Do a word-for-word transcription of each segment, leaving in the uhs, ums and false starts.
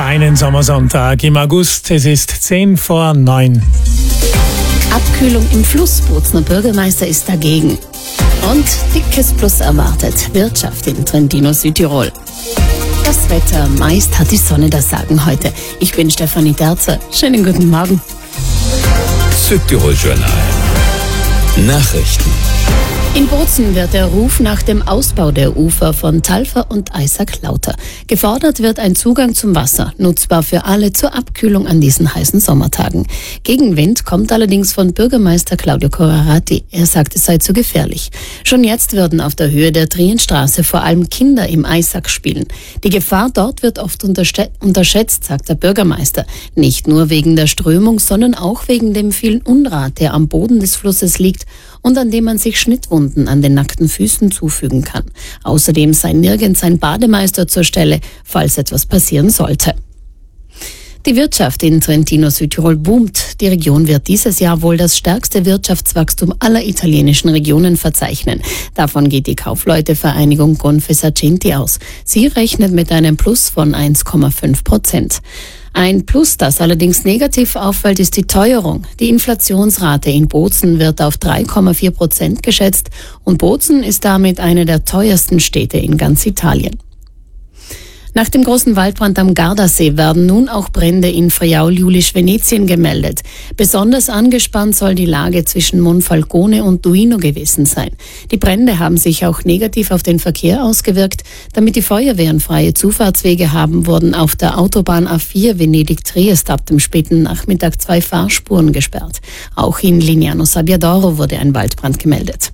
einen Sommersonntag im August. Es ist zehn vor neun. Abkühlung im Fluss. Bozner Bürgermeister ist dagegen. Und dickes Plus erwartet. Wirtschaft in Trentino, Südtirol. Das Wetter, meist hat die Sonne das Sagen heute. Ich bin Stefanie Derzer. Schönen guten Morgen. Südtirol Journal. Nachrichten. In Bozen wird der Ruf nach dem Ausbau der Ufer von Talfer und Eisack lauter. Gefordert wird ein Zugang zum Wasser, nutzbar für alle zur Abkühlung an diesen heißen Sommertagen. Gegenwind kommt allerdings von Bürgermeister Claudio Corrarati. Er sagt, es sei zu gefährlich. Schon jetzt würden auf der Höhe der Trienstraße vor allem Kinder im Eisack spielen. Die Gefahr dort wird oft unterschätzt, sagt der Bürgermeister. Nicht nur wegen der Strömung, sondern auch wegen dem vielen Unrat, der am Boden des Flusses liegt und an dem man sich Schnittwunden an den nackten Füßen zufügen kann. Außerdem sei nirgends ein Bademeister zur Stelle, falls etwas passieren sollte. Die Wirtschaft in Trentino, Südtirol boomt. Die Region wird dieses Jahr wohl das stärkste Wirtschaftswachstum aller italienischen Regionen verzeichnen. Davon geht die Kaufleutevereinigung Confesercenti aus. Sie rechnet mit einem Plus von eins Komma fünf Prozent. Ein Plus, das allerdings negativ auffällt, ist die Teuerung. Die Inflationsrate in Bozen wird auf drei Komma vier Prozent geschätzt und Bozen ist damit eine der teuersten Städte in ganz Italien. Nach dem großen Waldbrand am Gardasee werden nun auch Brände in Friaul-Julisch-Venetien gemeldet. Besonders angespannt soll die Lage zwischen Monfalcone und Duino gewesen sein. Die Brände haben sich auch negativ auf den Verkehr ausgewirkt. Damit die Feuerwehren freie Zufahrtswege haben, wurden auf der Autobahn A vier Venedig-Triest ab dem späten Nachmittag zwei Fahrspuren gesperrt. Auch in Lignano Sabbiadoro wurde ein Waldbrand gemeldet.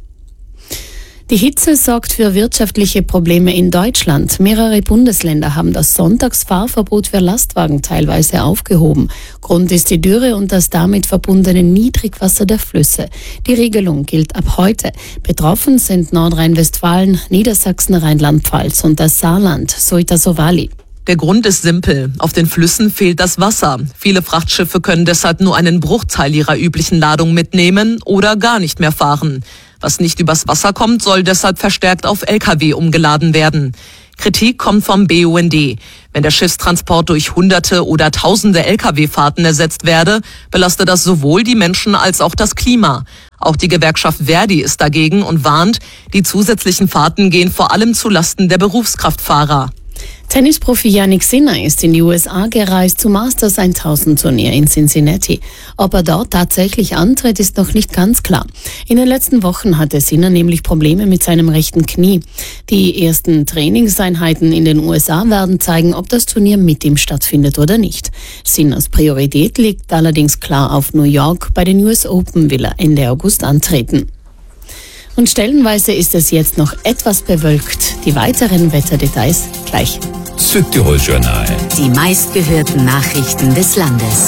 Die Hitze sorgt für wirtschaftliche Probleme in Deutschland. Mehrere Bundesländer haben das Sonntagsfahrverbot für Lastwagen teilweise aufgehoben. Grund ist die Dürre und das damit verbundene Niedrigwasser der Flüsse. Die Regelung gilt ab heute. Betroffen sind Nordrhein-Westfalen, Niedersachsen, Rheinland-Pfalz und das Saarland, Soita Sovali. Der Grund ist simpel. Auf den Flüssen fehlt das Wasser. Viele Frachtschiffe können deshalb nur einen Bruchteil ihrer üblichen Ladung mitnehmen oder gar nicht mehr fahren. Was nicht übers Wasser kommt, soll deshalb verstärkt auf L K W umgeladen werden. Kritik kommt vom B U N D. Wenn der Schiffstransport durch Hunderte oder Tausende L K W-Fahrten ersetzt werde, belastet das sowohl die Menschen als auch das Klima. Auch die Gewerkschaft Verdi ist dagegen und warnt, die zusätzlichen Fahrten gehen vor allem zulasten der Berufskraftfahrer. Tennisprofi Jannik Sinner ist in die U S A gereist zum Masters tausend Turnier in Cincinnati. Ob er dort tatsächlich antritt, ist noch nicht ganz klar. In den letzten Wochen hatte Sinner nämlich Probleme mit seinem rechten Knie. Die ersten Trainingseinheiten in den U S A werden zeigen, ob das Turnier mit ihm stattfindet oder nicht. Sinners Priorität liegt allerdings klar auf New York. Bei den U S Open will er Ende August antreten. Und stellenweise ist es jetzt noch etwas bewölkt. Die weiteren Wetterdetails gleich. Südtirol Journal. Die meistgehörten Nachrichten des Landes.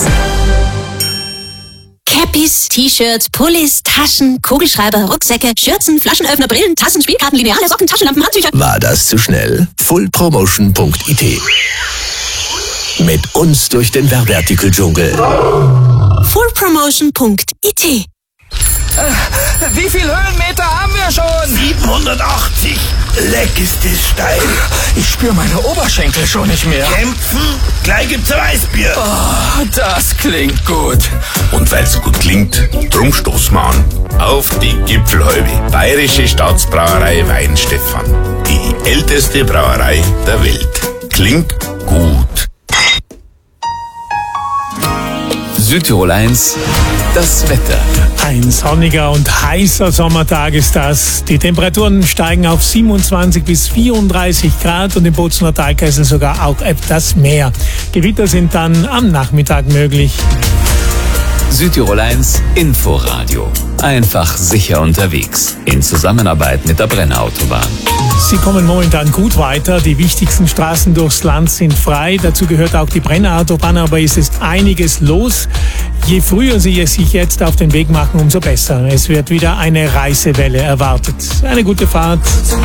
Cappies, T-Shirts, Pullis, Taschen, Kugelschreiber, Rucksäcke, Schürzen, Flaschenöffner, Brillen, Tassen, Spielkarten, Lineale, Socken, Taschenlampen, Handtücher. War das zu schnell? full promotion punkt I T. Mit uns durch den Werbeartikel-Dschungel. full promotion punkt I T. Wie viel Höhenmeter haben wir schon? siebenhundertachtzig. Leck ist es steil. Ich spüre meine Oberschenkel schon nicht mehr. Kämpfen? Gleich gibt's ein Weißbier. Oh, das klingt gut. Und weil's so gut klingt, drum stoßen wir an. Auf die Gipfelhalbe. Bayerische Staatsbrauerei Weinstefan. Die älteste Brauerei der Welt. Klingt gut. Südtirol eins, das Wetter. Ein sonniger und heißer Sommertag ist das. Die Temperaturen steigen auf siebenundzwanzig bis vierunddreißig Grad und im Bozener Talkessel sogar auch etwas mehr. Gewitter sind dann am Nachmittag möglich. Südtirol eins Inforadio. Einfach sicher unterwegs. In Zusammenarbeit mit der Brenner Autobahn. Sie kommen momentan gut weiter. Die wichtigsten Straßen durchs Land sind frei. Dazu gehört auch die Brenner Autobahn, aber es ist einiges los. Je früher Sie es sich jetzt auf den Weg machen, umso besser. Es wird wieder eine Reisewelle erwartet. Eine gute Fahrt.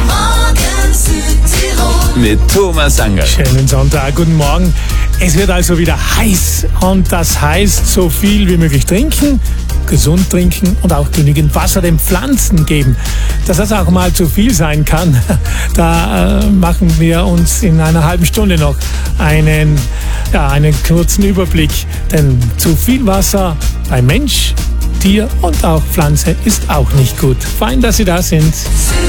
Mit Thomas Anger. Schönen Sonntag, guten Morgen. Es wird also wieder heiß und das heißt so viel wie möglich trinken. gesund trinken und auch genügend Wasser den Pflanzen geben. Dass das auch mal zu viel sein kann, da äh, machen wir uns in einer halben Stunde noch einen, ja, einen kurzen Überblick. Denn zu viel Wasser bei Mensch, Tier und auch Pflanze ist auch nicht gut. Fein, dass Sie da sind.